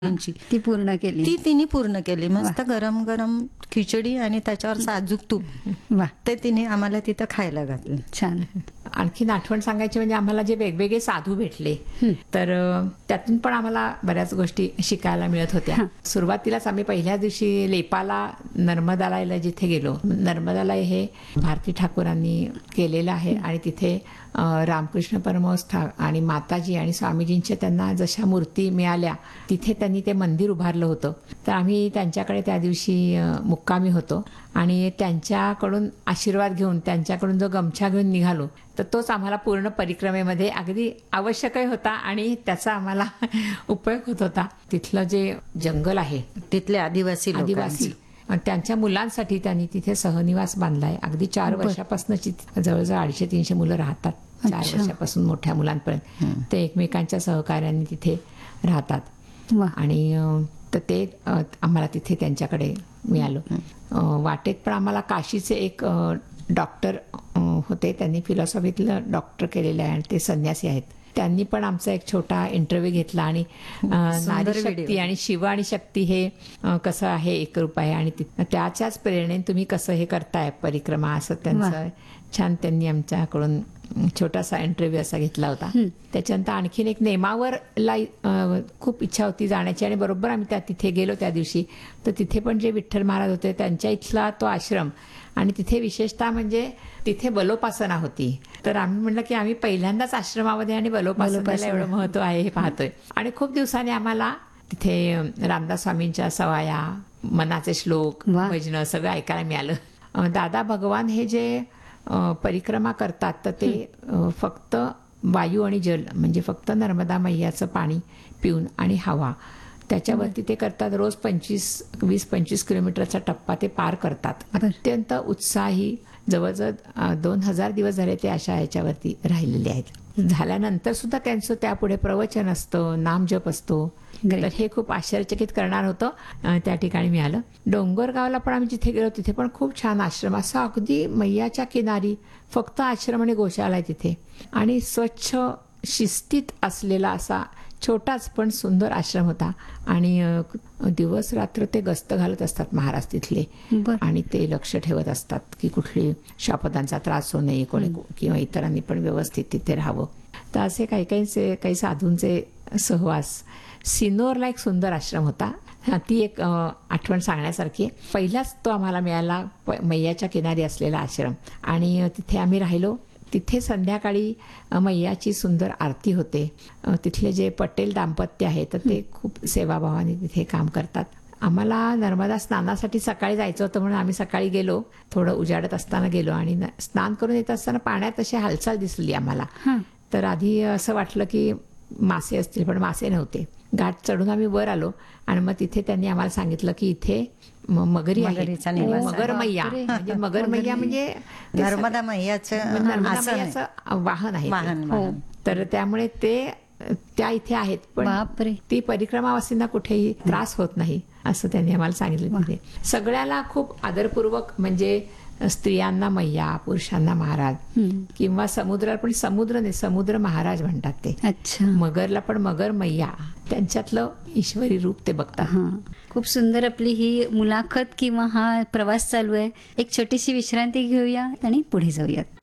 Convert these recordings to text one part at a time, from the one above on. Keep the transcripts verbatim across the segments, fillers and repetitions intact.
त्यांची ती पूर्ण केली. ती तिने पूर्ण केली. मस्त गरम गरम खिचडी आणि त्याच्यावर साजूक तूप, वा, ते तिने आम्हाला तिथं खायला घातलं. छान. आणखीन आठवण सांगायची म्हणजे आम्हाला जे वेगवेगळे साधू भेटले तर अ, त्यातून पण आम्हाला बऱ्याच गोष्टी शिकायला मिळत होत्या. सुरुवातीलाच आम्ही पहिल्या दिवशी लेपाला नर्मदाला जिथे गेलो, नर्मदाला हे भारती ठाकूरांनी केलेलं आहे आणि तिथे अ, रामकृष्ण परमहंस ठा आणि माताजी आणि स्वामीजींच्या त्यांना जशा मूर्ती मिळाल्या तिथे त्यांनी ते मंदिर उभारलं होतं. तर आम्ही त्यांच्याकडे त्या दिवशी अ, मुक्कामी होतो आणि त्यांच्याकडून आशीर्वाद घेऊन त्यांच्याकडून जो गमछा घेऊन निघालो तर तोच आम्हाला पूर्ण परिक्रमेमध्ये अगदी आवश्यकही होता आणि त्याचा आम्हाला उपयोग होत होता. तिथलं जे जंगल आहे, तिथले आदिवासी लोकांचं. आदिवासी आणि त्यांच्या मुलांसाठी त्यांनी तिथे सहनिवास बांधलाय. अगदी चार वर्षापासून जवळजवळ अडीचशे तीनशे मुलं राहतात. चार अच्छा. वर्षापासून मोठ्या मुलांपर्यंत ते एकमेकांच्या सहकार्याने तिथे राहतात. वा, आणि अ, तर ते अ, आम्हाला तिथे त्यांच्याकडे मिळालं. अ, वाटेत पण आम्हाला काशीचे एक अ, डॉक्टर अ, होते. त्यांनी फिलॉसॉफीतलं डॉक्टर केलेलं आहे आणि ते संन्यासी आहेत. त्यांनी पण आमचा एक छोटा इंटरव्ह्यू घेतला आणि अ, नारी शक्ती व्हिडिओ. आणि शिव आणि शक्ती हे अ, कसं आहे एकरूप आहे आणि ति- त्याच्याच प्रेरणेने तुम्ही कसं हे करताय परिक्रमा, असं त्यांचं छान त्यांनी आमच्याकडून छोटासा इंटरव्ह्यू असा घेतला होता. त्याच्यानंतर आणखीन एक नेमावर ला अ, खूप इच्छा होती जाण्याची आणि बरोबर आम्ही त्या तिथे गेलो त्या दिवशी. तर तिथे पण जे विठ्ठल महाराज होते त्यांच्या इथला तो आश्रम आणि तिथे विशेषतः म्हणजे तिथे बलोपासना होती. तर आम्ही म्हटलं की आम्ही पहिल्यांदाच आश्रमामध्ये आणि बलोपासनेला एवढं महत्व आहे हे पाहतोय. आणि खूप दिवसांनी आम्हाला तिथे रामदास स्वामींच्या सवाया, मनाचे श्लोक, वा. भजनं सगळं ऐकायला मिळालं. अ, दादा भगवान हे जे अ, परिक्रमा करतात तर ते अ, फक्त वायू आणि जल म्हणजे फक्त नर्मदा मैयाचं पाणी पिऊन आणि हवा त्याच्यावरती ते करतात. रोज पंचवीस वीस पंचवीस किलोमीटरचा टप्पा ते पार करतात. अत्यंत उत्साही, जवळजवळ अ, दोन हजार दिवस झाले ते अशा ह्याच्यावरती राहिलेले आहेत. झाल्यानंतर सुद्धा त्यांचं त्यापुढे प्रवचन असतं, नामजप असतो. Great. तर हे खूप आश्चर्यचकित करणार होतं. अ, त्या ठिकाणी मिळालं. डोंगरगावला पण आम्ही जिथे गेलो तिथे पण खूप छान आश्रम, असा अगदी मैयाच्या किनारी फक्त आश्रम आणि गोशाळा आहे तिथे आणि स्वच्छ शिस्तीत असलेला असा छोटाच पण सुंदर आश्रम होता. आणि अ, दिवस रात्र ते गस्त घालत असतात महाराज तिथले बर, आणि ते लक्ष ठेवत असतात की कुठली शापदांचा त्रास होऊ नये, कोणी किंवा इतरांनी पण व्यवस्थित तिथे राहावं. तर असे काही काहीचे काही साधूंचे सहवास. सिनोरला एक सुंदर आश्रम होता. हा, ती एक अ, आठवण सांगण्यासारखी आहे. पहिलाच तो आम्हाला मिळाला प- मैयाच्या किनारी असलेला आश्रम आणि अ, तिथे आम्ही राहिलो. तिथे संध्याकाळी अ, मैयाची सुंदर आरती होते. अ, तिथले जे पटेल दाम्पत्य आहे तर ते खूप सेवाभावाने तिथे काम करतात. आम्हाला नर्मदा स्नानासाठी सकाळी जायचं होतं म्हणून आम्ही सकाळी गेलो. थोडं उजाडत असताना गेलो आणि न- स्नान करून येत असताना पाण्यात अशी हालचाल दिसली आम्हाला. तर आधी असं वाटलं की मासे असतील, पण मासे नव्हते. घाट चढून आम्ही वर आलो आणि मग तिथे त्यांनी आम्हाला सांगितलं की इथे म- मगरी आहेत. मगरीचा निवास आहे. मगर मैया बापरे. म्हणजे मगर मैया म्हणजे ते नर्मदा मैयाचं नर्मदा आसन आहे. मैयाचं वाहन आहे ते. वाहन वाहन. तर त्यामुळे ते त्या इथे आहेत, पण बापरे. ती परिक्रमावासींना कुठेही त्रास होत नाही असं त्यांनी आम्हाला सांगितलं. तिथे सगळ्याला खूप आदरपूर्वक म्हणजे स्त्रियांना मैया, पुरुषांना महाराज किंवा समुद्राला पण समुद्र नाही, समुद्र महाराज म्हणतात ते. अच्छा. मगरला पण मगर मैया, त्यांच्यातलं ईश्वरी रूप ते बघतात. हा, खूप सुंदर आपली ही मुलाखत किंवा हा प्रवास चालू आहे. एक छोटीशी विश्रांती घेऊया आणि पुढे जाऊयात.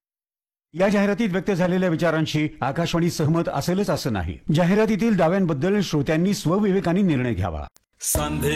या जाहिरातीत व्यक्त झालेल्या विचारांशी आकाशवाणी सहमत असेलच असं नाही. जाहिरातीतील दाव्यांबद्दल श्रोत्यांनी स्वविवेकाने निर्णय घ्यावा. सांधे